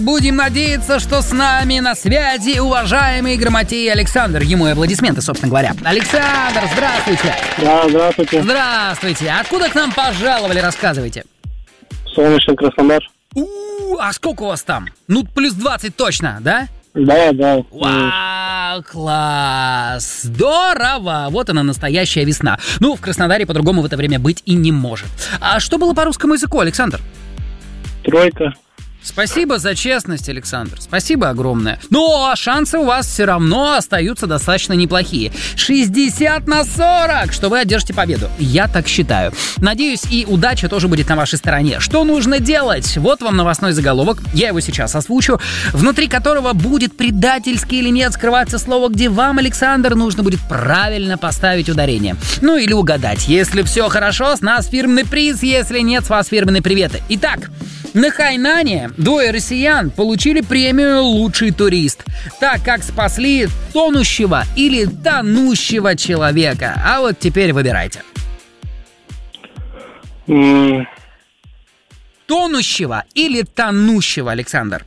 Будем надеяться, что с нами на связи уважаемый грамотей Александр. Ему и аплодисменты, собственно говоря. Александр, здравствуйте. Да, здравствуйте. Здравствуйте. Откуда к нам пожаловали, рассказывайте. Солнечный Краснодар. А сколько у вас там? Ну, плюс 20 точно, да? Да. Вау, класс! Здорово! Вот она, настоящая весна. Ну, в Краснодаре по-другому в это время быть и не может. А что было по русскому языку, Александр? Тройка. Спасибо за честность, Александр. Спасибо огромное. Но шансы у вас все равно остаются достаточно неплохие. 60/40, что вы одержите победу. Я так считаю. Надеюсь, и удача тоже будет на вашей стороне. Что нужно делать? Вот вам новостной заголовок. Я его сейчас озвучу. Внутри которого будет предательский или нет скрываться слово, где вам, Александр, нужно будет правильно поставить ударение. Ну или угадать. Если все хорошо, с нас фирменный приз. Если нет, с вас фирменные приветы. Итак, на Хайнане двое россиян получили премию «Лучший турист», так как спасли тонущего или тонущего человека. А вот теперь выбирайте. Тонущего или тонущего, Александр?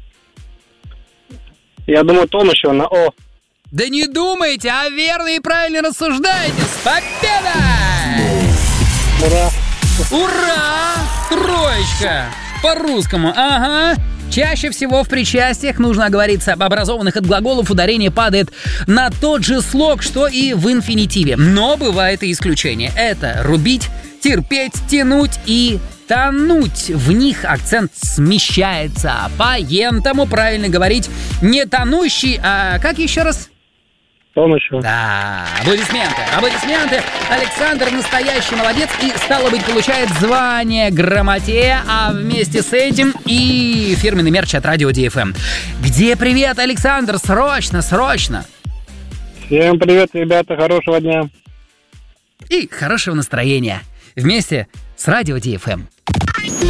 Я думаю, тонущего на О. Да не думайте, а верно и правильно рассуждаете. С победой! Ура! Ура! Троечка! По-русскому, ага. Чаще всего в причастиях, нужно оговориться об образованных от глаголов, ударение падает на тот же слог, что и в инфинитиве. Но бывает и исключение. Это рубить, терпеть, тянуть и тонуть. В них акцент смещается. Поэтому правильно говорить не тонущий, а как еще раз? Тонущего. Да, аплодисменты. Александр настоящий молодец и, стало быть, получает звание грамотея, а вместе с этим и фирменный мерч от Радио DFM. Где привет, Александр? Срочно! Всем привет, ребята, хорошего дня. И хорошего настроения. Вместе с Радио DFM.